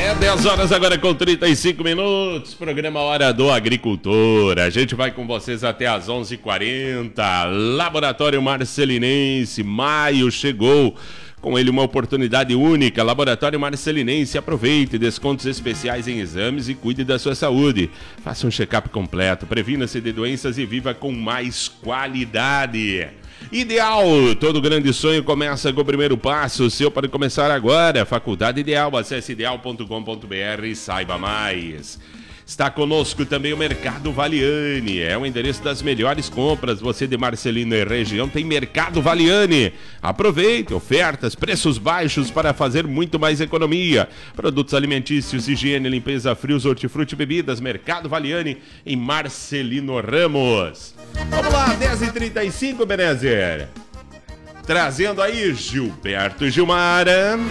10 horas agora com 35 minutos, programa Hora do Agricultor. A gente vai com vocês até às 11h40. Laboratório Marcelinense, maio chegou. Com ele uma oportunidade única. Laboratório Marcelinense, aproveite descontos especiais em exames e cuide da sua saúde. Faça um check-up completo, previna-se de doenças e viva com mais qualidade. Ideal, todo grande sonho começa com o primeiro passo. O seu pode começar agora. Faculdade Ideal, acesse ideal.com.br e saiba mais. Está conosco também o Mercado Valiani, é o endereço das melhores compras. Você de Marcelino e região tem Mercado Valiani. Aproveite, ofertas, preços baixos para fazer muito mais economia. Produtos alimentícios, higiene, limpeza, frios, hortifruti e bebidas. Mercado Valiani em Marcelino Ramos. Vamos lá, 10h35, Benézer. Trazendo aí Gilberto e Gilmara.